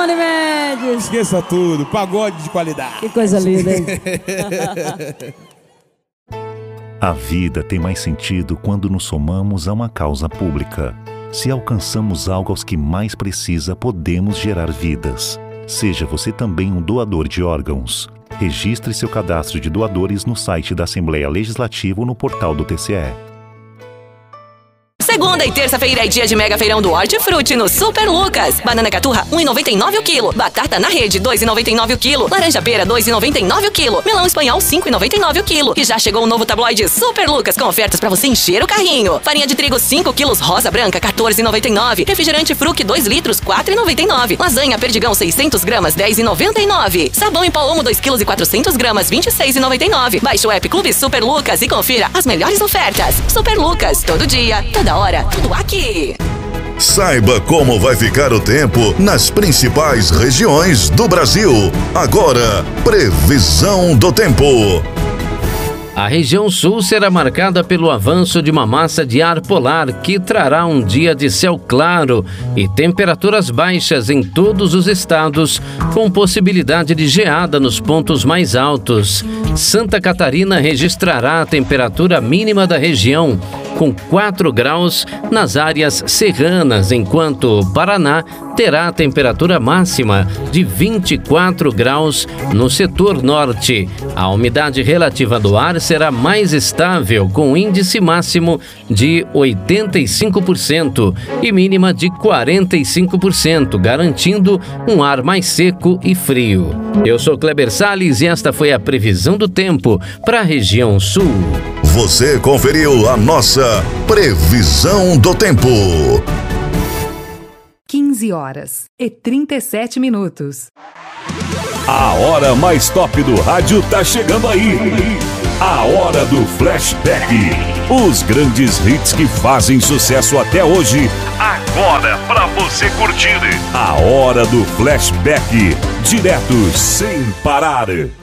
Simone Mendes. Esqueça tudo, pagode de qualidade. Que coisa linda, hein? A vida tem mais sentido quando nos somamos a uma causa pública. Se alcançamos algo aos que mais precisa, podemos gerar vidas. Seja você também um doador de órgãos. Registre seu cadastro de doadores no site da Assembleia Legislativa ou no portal do TCE. Segunda e terça-feira é dia de mega feirão do Hortifruti no Super Lucas. Banana caturra, 1,99 o quilo. Batata na rede, 2,99 o quilo. Laranja pera, 2,99 o quilo. Melão espanhol, 5,99 o quilo. E já chegou o novo tabloide Super Lucas com ofertas pra você encher o carrinho. Farinha de trigo, 5 quilos, rosa branca, 14,99. Refrigerante Fruc, 2 litros, 4,99. Lasanha Perdigão, 600 gramas, 10,99. Sabão em pó Omo, 2 quilos e 400 gramas, 26,99. Baixe o app Clube Super Lucas e confira as melhores ofertas. Super Lucas, todo dia, toda hora, tudo aqui. Saiba como vai ficar o tempo nas principais regiões do Brasil. Agora, previsão do tempo. A região sul será marcada pelo avanço de uma massa de ar polar que trará um dia de céu claro e temperaturas baixas em todos os estados, com possibilidade de geada nos pontos mais altos. Santa Catarina registrará a temperatura mínima da região, com 4 graus nas áreas serranas, enquanto o Paraná terá a temperatura máxima de 24 graus no setor norte. A umidade relativa do ar será mais estável, com índice máximo de 85% e mínima de 45%, garantindo um ar mais seco e frio. Eu sou Kleber Salles e esta foi a previsão do tempo para a região sul. Você conferiu a nossa previsão do tempo. 15 horas e 37 minutos. A hora mais top do rádio tá chegando aí. A hora do flashback. Os grandes hits que fazem sucesso até hoje. Agora pra você curtir. A hora do flashback. Direto sem parar.